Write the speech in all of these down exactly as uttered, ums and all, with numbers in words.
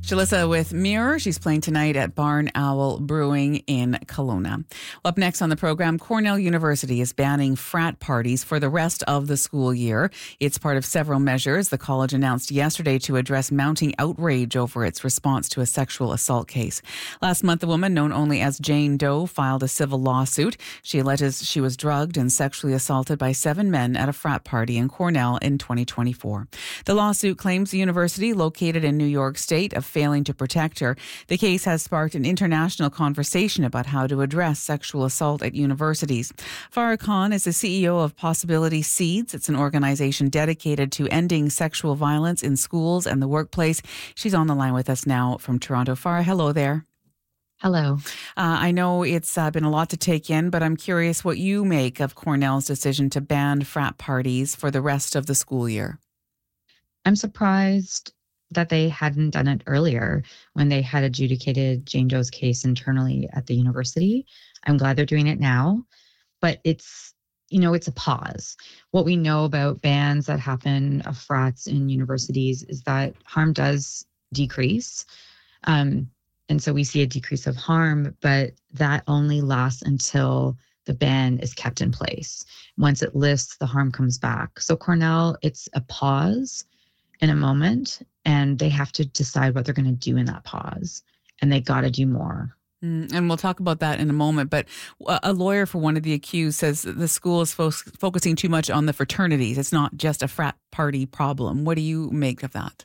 Jalissa with Mirror. She's playing tonight at Barn Owl Brewing in Kelowna. Well, up next on the program, Cornell University is banning frat parties for the rest of the school year. It's part of several measures the college announced yesterday to address mounting outrage over its response to a sexual assault case. Last month, a woman known only as Jane Doe filed a civil lawsuit. She alleges she was drugged and sexually assaulted by seven men at a frat party in Cornell in twenty twenty-four. The lawsuit claims the university, located in New York State, of failing to protect her. The case has sparked an international conversation about how to address sexual assault at universities. Farah Khan is the C E O of Possibility Seeds. It's an organization dedicated to ending sexual violence in schools and the workplace. She's on the line with us now from Toronto. Farah, hello there. Hello. Uh, I know it's uh, been a lot to take in, but I'm curious what you make of Cornell's decision to ban frat parties for the rest of the school year. I'm surprised that they hadn't done it earlier when they had adjudicated Jane Doe's case internally at the university. I'm glad they're doing it now, but it's, you know, it's a pause. What we know about bans that happen of frats in universities is that harm does decrease. Um, and so we see a decrease of harm, but that only lasts until the ban is kept in place. Once it lifts, the harm comes back. So Cornell, it's a pause in a moment, and they have to decide what they're going to do in that pause, and they got to do more. Mm, and we'll talk about that in a moment. But a lawyer for one of the accused says the school is fo- focusing too much on the fraternities. It's not just a frat party problem. What do you make of that?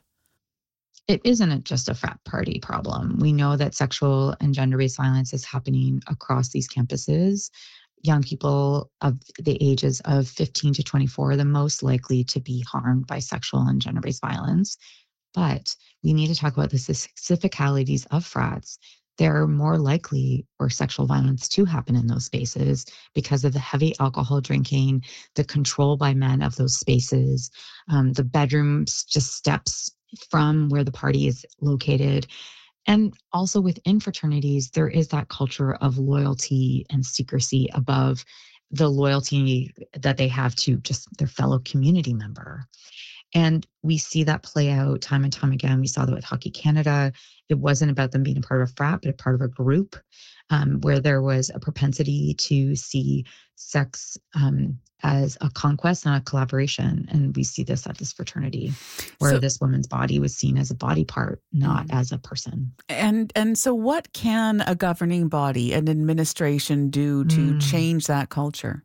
It isn't just a frat party problem. We know that sexual and gender-based violence is happening across these campuses. Young people of the ages of fifteen to twenty-four are the most likely to be harmed by sexual and gender-based violence. But we need to talk about the specificalities of frats. They're more likely for sexual violence to happen in those spaces because of the heavy alcohol drinking, the control by men of those spaces, um, the bedrooms just steps from where the party is located. And also within fraternities, there is that culture of loyalty and secrecy above the loyalty that they have to just their fellow community member. And we see that play out time and time again. We saw that with Hockey Canada. It wasn't about them being a part of a frat, but a part of a group um, where there was a propensity to see sex um, as a conquest, not a collaboration. And we see this at this fraternity where so, this woman's body was seen as a body part, not mm-hmm. as a person. And and so what can a governing body, an administration do to mm. change that culture?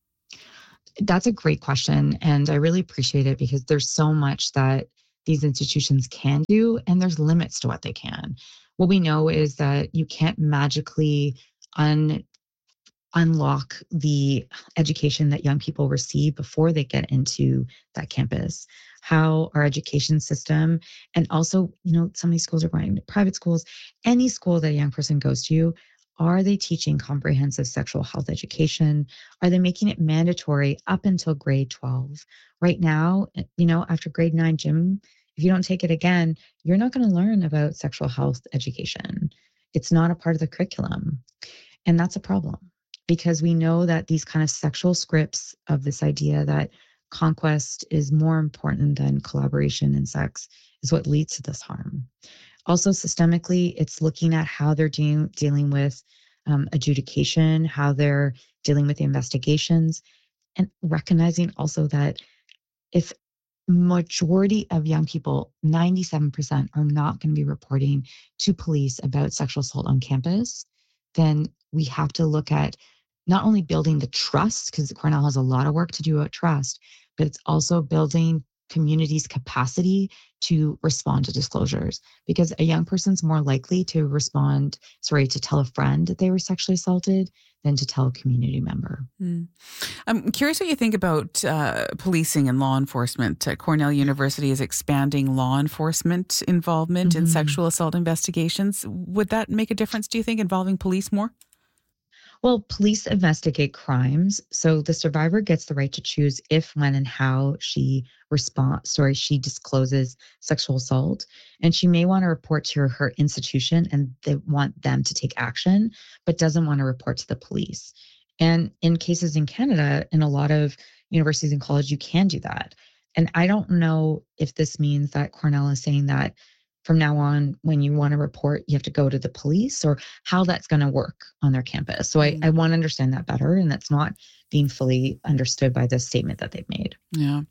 That's a great question. And I really appreciate it because there's so much that these institutions can do, and there's limits to what they can. What we know is that you can't magically un, unlock the education that young people receive before they get into that campus. How our education system, and also, you know, some of these schools are going to private schools, any school that a young person goes to, are they teaching comprehensive sexual health education? Are they making it mandatory up until grade twelve? Right now, you know, after grade nine gym, if you don't take it again, you're not going to learn about sexual health education. It's not a part of the curriculum. And that's a problem because we know that these kind of sexual scripts of this idea that conquest is more important than collaboration in sex is what leads to this harm. Also, systemically, it's looking at how they're de- dealing with um, adjudication, how they're dealing with the investigations, and recognizing also that if majority of young people, ninety-seven percent, are not going to be reporting to police about sexual assault on campus, then we have to look at not only building the trust, because Cornell has a lot of work to do about trust, but it's also building community's capacity to respond to disclosures, because a young person's more likely to respond, sorry, to tell a friend that they were sexually assaulted than to tell a community member. Mm. I'm curious what you think about uh, policing and law enforcement. Uh, Cornell University is expanding law enforcement involvement mm-hmm. in sexual assault investigations. Would that make a difference, do you think, involving police more? Well, police investigate crimes, so the survivor gets the right to choose if, when, and how she responds. Sorry, she discloses sexual assault, and she may want to report to her, her institution, and they want them to take action, but doesn't want to report to the police. And in cases in Canada, in a lot of universities and colleges, you can do that. And I don't know if this means that Cornell is saying that from now on, when you want to report, you have to go to the police, or how that's going to work on their campus. So I, I want to understand that better. And that's not being fully understood by the statement that they've made. Yeah.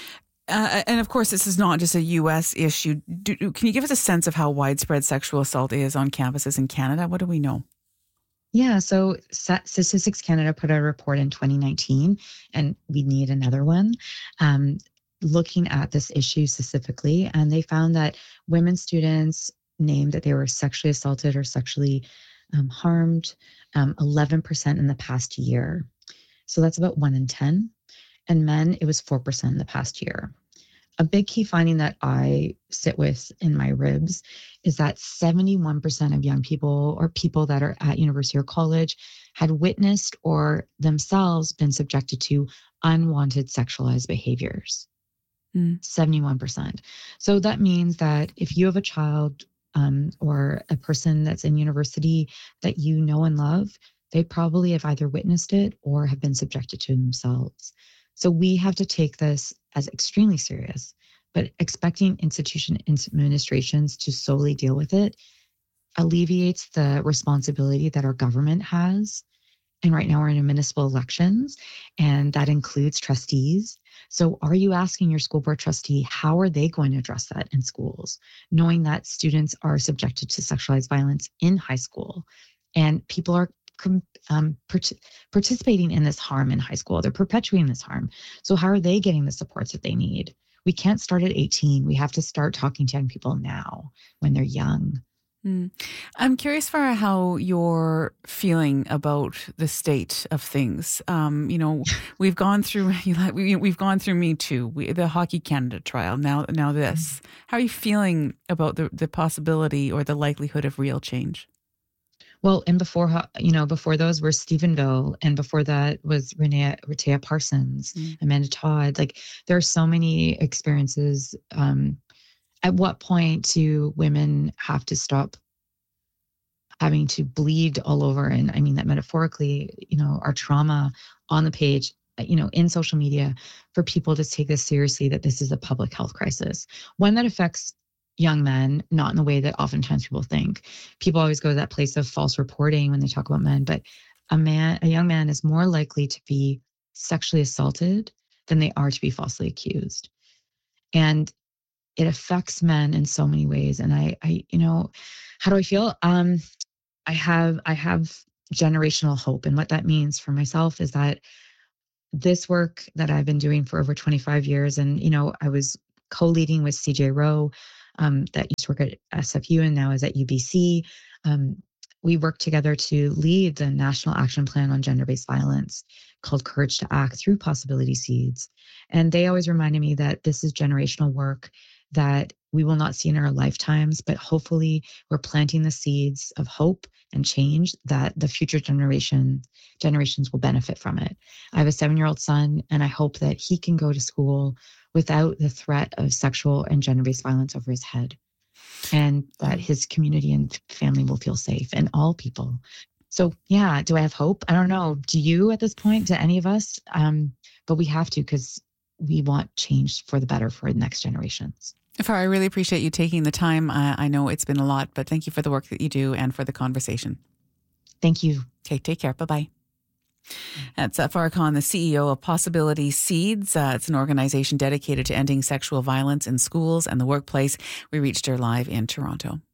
Uh, and of course, this is not just a U S issue. Do, can you give us a sense of how widespread sexual assault is on campuses in Canada? What do we know? Yeah, so Statistics Canada put out a report in twenty nineteen, and we need another one, um, looking at this issue specifically. And they found that women students named that they were sexually assaulted or sexually um, harmed um, eleven percent in the past year. So that's about one in ten. And men, it was four percent in the past year. A big key finding that I sit with in my ribs is that seventy-one percent of young people, or people that are at university or college, had witnessed or themselves been subjected to unwanted sexualized behaviors. Mm. seventy-one percent. So that means that if you have a child um, or a person that's in university that you know and love, they probably have either witnessed it or have been subjected to themselves. So we have to take this as extremely serious, but expecting institution administrations to solely deal with it alleviates the responsibility that our government has. And right now we're in municipal elections, and that includes trustees. So are you asking your school board trustee, how are they going to address that in schools, knowing that students are subjected to sexualized violence in high school, and people are Um, part- participating in this harm in high school? They're perpetuating this harm. So how are they getting the supports that they need? We can't start at eighteen. We have to start talking to young people now when they're young. Mm. I'm curious, Farah, how you're feeling about the state of things. Um, you know, we've gone through we've gone through Me Too, we, the Hockey Canada trial. Now, now this. How are you feeling about the the possibility or the likelihood of real change? Well, and before, you know, before those were Stephenville, and before that was Renee, Rehtaeh Parsons, mm. Amanda Todd. Like, there are so many experiences. Um, at what point do women have to stop having to bleed all over? And I mean that metaphorically, you know, our trauma on the page, you know, in social media, for people to take this seriously, that this is a public health crisis, one that affects young men, not in the way that oftentimes people think. People always go to that place of false reporting when they talk about men, but a man, a young man is more likely to be sexually assaulted than they are to be falsely accused. And it affects men in so many ways. And I, I, you know, how do I feel? Um, I have, I have generational hope. And what that means for myself is that this work that I've been doing for over twenty-five years, and, you know, I was co-leading with C J Rowe, um, that used to work at S F U and now is at U B C. Um, we worked together to lead the National Action Plan on Gender-Based Violence called Courage to Act through Possibility Seeds. And they always reminded me that this is generational work that we will not see in our lifetimes, but hopefully we're planting the seeds of hope and change that the future generation generations will benefit from it. I have a seven-year-old son, and I hope that he can go to school without the threat of sexual and gender-based violence over his head, and that his community and family will feel safe, and all people. So yeah, do I have hope? I don't know. Do you at this point? Do any of us? Um, but we have to, because we want change for the better for the next generations. Farah, I really appreciate you taking the time. I, I know it's been a lot, but thank you for the work that you do and for the conversation. Thank you. Okay, take care. Bye-bye. That's uh, Farah Khan, the C E O of Possibility Seeds. Uh, it's an organization dedicated to ending sexual violence in schools and the workplace. We reached her live in Toronto.